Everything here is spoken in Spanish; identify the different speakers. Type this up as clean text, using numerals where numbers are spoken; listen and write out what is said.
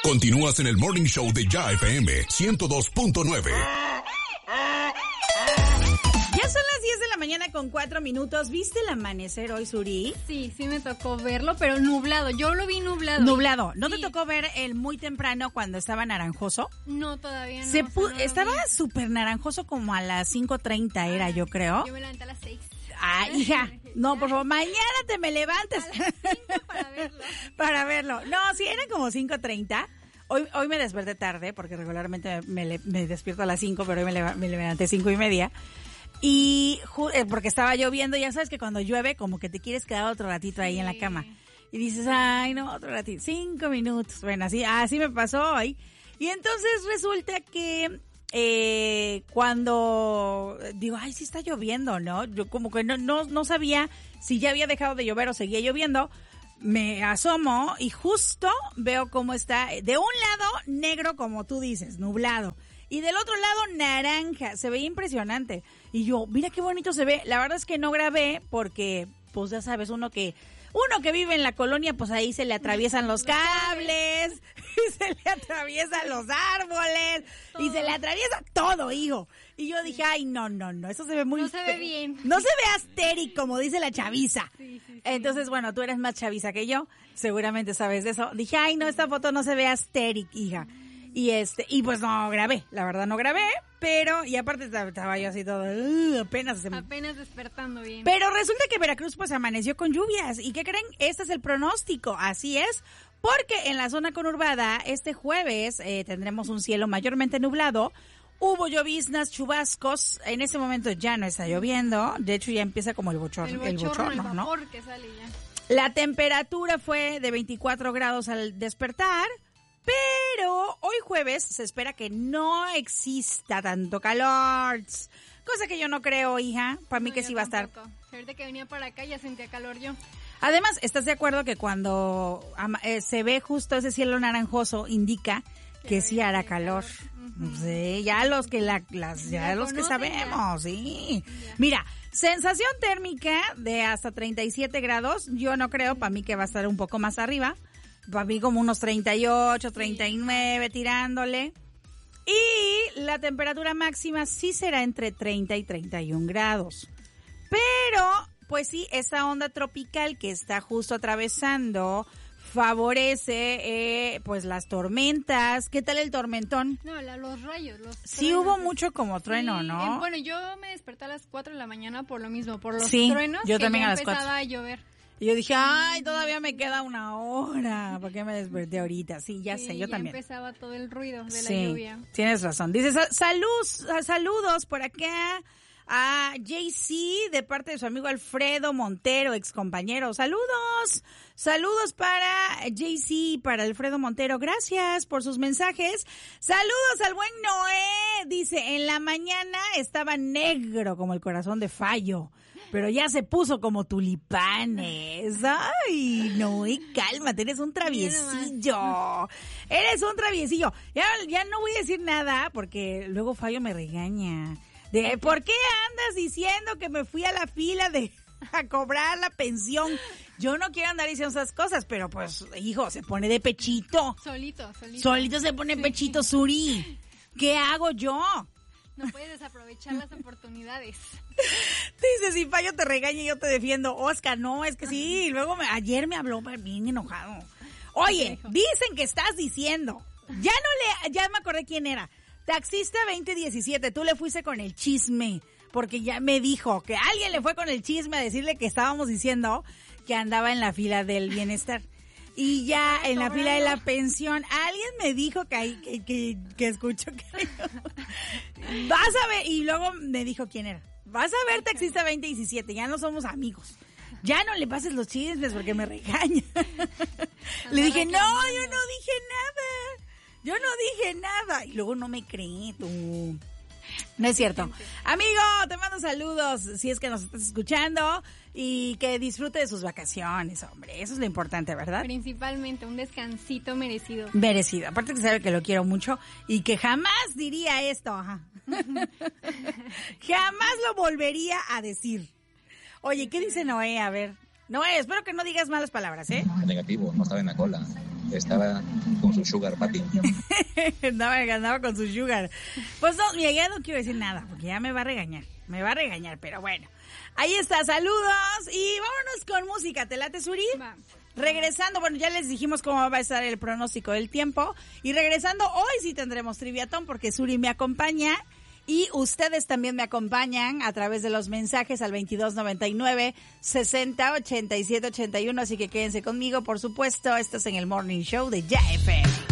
Speaker 1: Continúas en el Morning Show de Ya FM 102.9.
Speaker 2: Ya son las 10 de la mañana con 4 minutos. ¿Viste el amanecer hoy, Suri?
Speaker 3: Sí, sí me tocó verlo, pero nublado. Yo lo vi nublado.
Speaker 2: Nublado. ¿No
Speaker 3: sí.
Speaker 2: te tocó ver el muy temprano cuando estaba naranjoso?
Speaker 3: No, todavía no.
Speaker 2: Estaba súper naranjoso como a las 5:30 era, yo creo.
Speaker 3: Yo me levanté a las 6.
Speaker 2: Ay, hija, no, por favor, mañana te me levantas.
Speaker 3: A las 5 para verlo.
Speaker 2: Para verlo. No, sí, eran como 5:30. Hoy me desperté tarde, porque regularmente me despierto a las 5, pero hoy me levanté 5:30. Y porque estaba lloviendo, ya sabes que cuando llueve como que te quieres quedar otro ratito ahí en la cama. Y dices, ay, no, otro ratito, 5 minutos. Bueno, así me pasó hoy. Y entonces resulta que cuando digo, ay, sí está lloviendo, ¿no? Yo como que no sabía si ya había dejado de llover o seguía lloviendo. Me asomo y justo veo cómo está, de un lado negro como tú dices, nublado, y del otro lado naranja, se veía impresionante. Y yo, mira qué bonito se ve. La verdad es que no grabé porque, pues ya sabes, uno que vive en la colonia, pues ahí se le atraviesan los cables, y se le atraviesan los árboles, y se le atraviesa todo, hijo. Y yo dije, ay, no, eso se ve muy...
Speaker 3: No se ve bien.
Speaker 2: No se ve astérico, como dice la chaviza.
Speaker 3: Sí.
Speaker 2: Entonces, bueno, tú eres más chaviza que yo, seguramente sabes de eso. Dije, ay, no, esta foto no se ve astérico, hija. Y pues no grabé, la verdad no grabé, pero, y aparte estaba yo así todo, apenas
Speaker 3: despertando bien.
Speaker 2: Pero resulta que Veracruz pues amaneció con lluvias, ¿y qué creen? Este es el pronóstico, así es, porque en la zona conurbada este jueves tendremos un cielo mayormente nublado. Hubo lloviznas, chubascos, en este momento ya no está lloviendo, de hecho ya empieza como el bochorno,
Speaker 3: el
Speaker 2: ¿no?
Speaker 3: vapor que sale ya.
Speaker 2: La temperatura fue de 24 grados al despertar. Pero hoy jueves se espera que no exista tanto calor, cosa que yo no creo, hija. Para mí que sí va a estar.
Speaker 3: Ahorita que venía para acá ya sentía calor yo.
Speaker 2: Además, ¿estás de acuerdo que cuando se ve justo ese cielo naranjoso indica que sí hará calor? Uh-huh. Sí, ya los que los que sabemos, ya. Sí. Ya. Mira, sensación térmica de hasta 37 grados. Yo no creo, para mí que va a estar un poco más arriba. Para mí como unos 38, 39 tirándole. Y la temperatura máxima sí será entre 30 y 31 grados. Pero, pues sí, esa onda tropical que está justo atravesando favorece pues las tormentas. ¿Qué tal el tormentón?
Speaker 3: No, los rayos.
Speaker 2: Sí hubo mucho como trueno, ¿no?
Speaker 3: Bueno, yo me desperté a las 4 de la mañana por lo mismo, por los truenos
Speaker 2: yo
Speaker 3: que
Speaker 2: también
Speaker 3: ya
Speaker 2: a las 4.
Speaker 3: empezaba a llover.
Speaker 2: Y yo dije, ay, todavía me queda una hora. ¿Por qué me desperté ahorita? Sí, ya sé, yo también.
Speaker 3: Empezaba todo el ruido de la lluvia.
Speaker 2: Tienes razón. Dice, saludos por acá a JC de parte de su amigo Alfredo Montero, ex compañero. Saludos para JC, para Alfredo Montero. Gracias por sus mensajes. Saludos al buen Noé. Dice, en la mañana estaba negro como el corazón de Fallo, pero ya se puso como tulipanes. Ay, Noé, cálmate, eres un traviesillo. Eres un traviesillo. Ya no voy a decir nada porque luego Fallo me regaña. ¿Por qué andas diciendo que me fui a la fila a cobrar la pensión? Yo no quiero andar diciendo esas cosas, pero pues, hijo, se pone de pechito. Solito se pone pechito, Suri. ¿Qué hago yo?
Speaker 3: No puedes desaprovechar las oportunidades.
Speaker 2: Dice, si Fallo te regaña, yo te defiendo. Oscar, no, es que sí. Luego ayer me habló bien enojado. Oye, dicen que estás diciendo. Ya me acordé quién era. Taxista 2017, tú le fuiste con el chisme, porque ya me dijo que alguien le fue con el chisme a decirle que estábamos diciendo que andaba en la fila del bienestar. Y ya en la fila de la pensión, alguien me dijo que escuchó que... Vas a ver, y luego me dijo quién era. Vas a ver, Taxista 2017, ya no somos amigos. Ya no le pases los chismes porque me regaña. Le dije, no, yo no dije nada. Yo no dije nada. Y luego no me cree tú. No es cierto. Amigo, te mando saludos si es que nos estás escuchando y que disfrute de sus vacaciones, hombre. Eso es lo importante, ¿verdad?
Speaker 3: Principalmente un descansito merecido.
Speaker 2: Merecido. Aparte que sabe que lo quiero mucho y que jamás diría esto. Ajá. Jamás lo volvería a decir. Oye, ¿qué dice Noé? A ver. Noé, espero que no digas malas palabras, ¿eh?
Speaker 4: Negativo, no estaba en la cola. estaba con su sugar papi.
Speaker 2: andaba con su sugar. Pues no, mira, ya no quiero decir nada, porque ya me va a regañar, pero bueno. Ahí está, saludos y vámonos con música. ¿Te late, Suri?
Speaker 3: Va.
Speaker 2: Regresando, bueno, ya les dijimos cómo va a estar el pronóstico del tiempo. Y regresando, hoy sí tendremos triviatón porque Suri me acompaña. Y ustedes también me acompañan a través de los mensajes al 2299-608781. Así que quédense conmigo, por supuesto. Esto es en el Morning Show de Ya FM.